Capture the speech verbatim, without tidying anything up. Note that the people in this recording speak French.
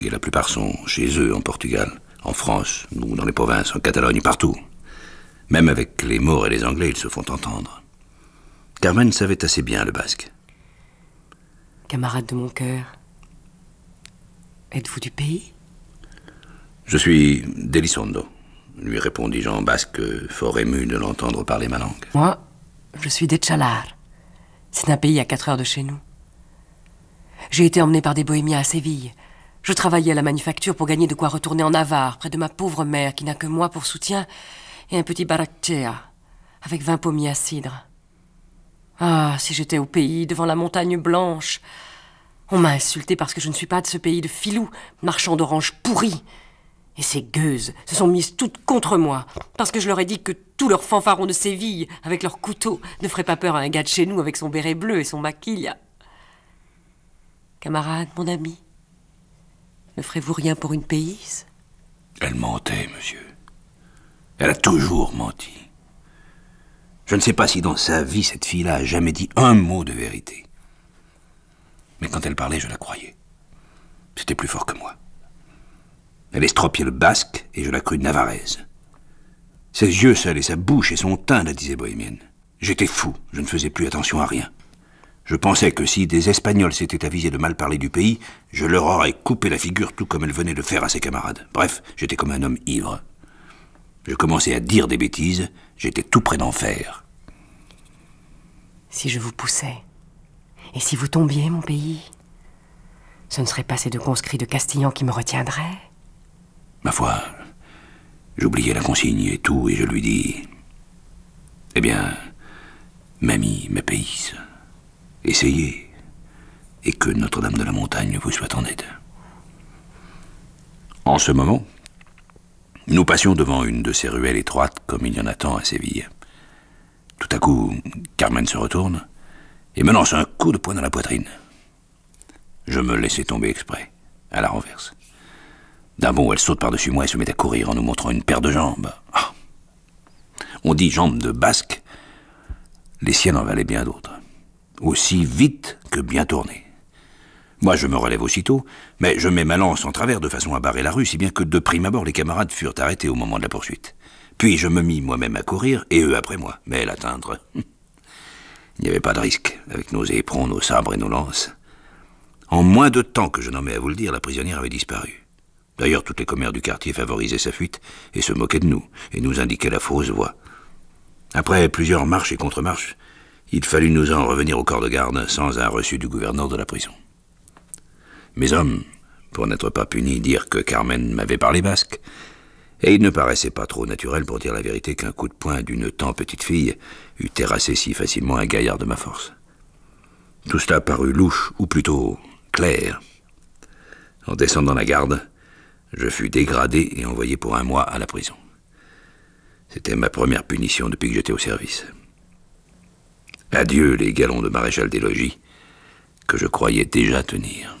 Et la plupart sont chez eux, en Portugal, en France, ou dans les provinces, en Catalogne, partout. Même avec les Maures et les Anglais, ils se font entendre. Carmen savait assez bien le basque. Camarade de mon cœur, êtes-vous du pays? Je suis d'Elizondo, lui répondis-je en basque, fort ému de l'entendre parler ma langue. Moi, je suis d'Etchalar. C'est un pays à quatre heures de chez nous. J'ai été emmené par des bohémiens à Séville. Je travaillais à la manufacture pour gagner de quoi retourner en Navarre, près de ma pauvre mère qui n'a que moi pour soutien et un petit baracchea, avec vingt pommiers à cidre. Ah, si j'étais au pays, devant la montagne blanche. On m'a insulté parce que je ne suis pas de ce pays de filous, marchand d'oranges pourris. Et ces gueuses se sont mises toutes contre moi, parce que je leur ai dit que tous leurs fanfarons de Séville, avec leurs couteaux, ne feraient pas peur à un gars de chez nous avec son béret bleu et son maquille. Camarade, mon ami, ne ferez-vous rien pour une payse? Elle mentait, monsieur. Elle a toujours menti. Je ne sais pas si dans sa vie, cette fille-là a jamais dit un mot de vérité. Mais quand elle parlait, je la croyais. C'était plus fort que moi. Elle estropiait le basque et je la crus navarraise. Ses yeux seuls et sa bouche et son teint la disaient bohémienne. J'étais fou, je ne faisais plus attention à rien. Je pensais que si des Espagnols s'étaient avisés de mal parler du pays, je leur aurais coupé la figure tout comme elle venait de faire à ses camarades. Bref, j'étais comme un homme ivre. Je commençais à dire des bêtises, j'étais tout près d'en faire. Si je vous poussais, et si vous tombiez, mon pays, ce ne serait pas ces deux conscrits de Castillan qui me retiendraient? Ma foi, j'oubliais la consigne et tout, et je lui dis... Eh bien, mamie, mes pays, essayez, et que Notre-Dame de la Montagne vous soit en aide. En ce moment, nous passions devant une de ces ruelles étroites, comme il y en a tant à Séville. Tout à coup, Carmen se retourne et me lance un coup de poing dans la poitrine. Je me laissai tomber exprès, à la renverse. D'un bond, elle saute par-dessus moi et se met à courir en nous montrant une paire de jambes. Ah. On dit jambes de basque. Les siennes en valaient bien d'autres. Aussi vite que bien tournées. Moi, je me relève aussitôt, mais je mets ma lance en travers de façon à barrer la rue, si bien que de prime abord, les camarades furent arrêtés au moment de la poursuite. Puis je me mis moi-même à courir, et eux après moi. Mais l'atteindre, il n'y avait pas de risque, avec nos éperons, nos sabres et nos lances. En moins de temps que je n'en mets à vous le dire, la prisonnière avait disparu. D'ailleurs, toutes les commères du quartier favorisaient sa fuite, et se moquaient de nous, et nous indiquaient la fausse voie. Après plusieurs marches et contre-marches, il fallut nous en revenir au corps de garde, sans un reçu du gouverneur de la prison. Mes hommes, pour n'être pas punis, dirent que Carmen m'avait parlé basque, et il ne paraissait pas trop naturel pour dire la vérité qu'un coup de poing d'une tant petite fille eût terrassé si facilement un gaillard de ma force. Tout cela parut louche, ou plutôt clair. En descendant la garde, je fus dégradé et envoyé pour un mois à la prison. C'était ma première punition depuis que j'étais au service. Adieu les galons de maréchal des logis que je croyais déjà tenir.